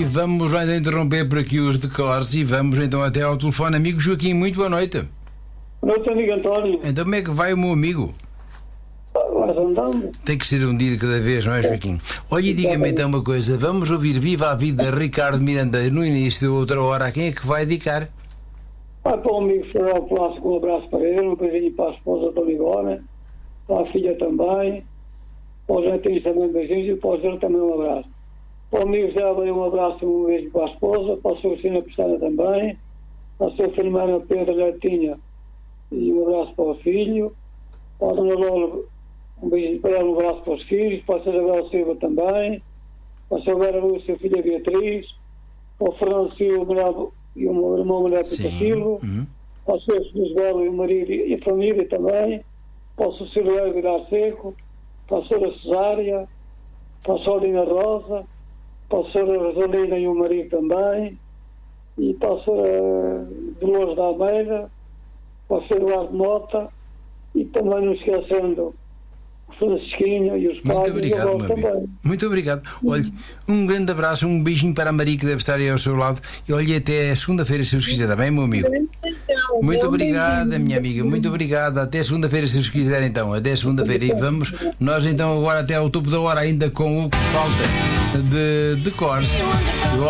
E vamos ainda interromper por aqui os decores e vamos então até ao telefone. Amigo Joaquim, muito boa noite. Boa noite, amigo António. Então como é que vai o meu amigo? Nós andamos. Tem que ser um dia de cada vez, não é, Joaquim? Olha, e diga-me então uma coisa. Vamos ouvir Viva a Vida Ricardo Miranda no início de outra hora. A quem é que vai dedicar? Para o amigo Fernando Plástico, um abraço para ele, um beijinho para a esposa da Ligona, para a filha também, para os netinhos também um beijinho e para o Zé também um abraço. Para o amigo Zé um abraço e um beijo para a esposa, para a sua Cristina Pestana também, para a sua filha Pedro Letinha e um abraço para o filho, para a dona Lola, um beijinho para ela, um abraço para os filhos, para a Isabel Silva também, para a sua Vera Lúcia, filha Beatriz, para o Fernando Silva e o meu irmão Manuel Pita Silva, para o seu Luís Belo e o marido e a família também, para o Cecílio Vilar Seco, para a senhora Cesária, para a Solina Rosa, para a senhora Rosalina e o marido também, e para a senhora Dolores da Almeida, para o senhor Eduardo Mota, e também não esquecendo o Francisquinho e os pais. Muito obrigado, meu amigo. Muito obrigado. Olha, um grande abraço, um beijinho para a Maria que deve estar aí ao seu lado. E olha, até segunda-feira, se Deus quiser, está bem, meu amigo? Muito obrigada, minha amiga. Muito obrigada. Até segunda-feira, se Deus quiser, então. Até segunda-feira. E vamos, nós então agora até ao topo da hora, ainda com o que falta de decors.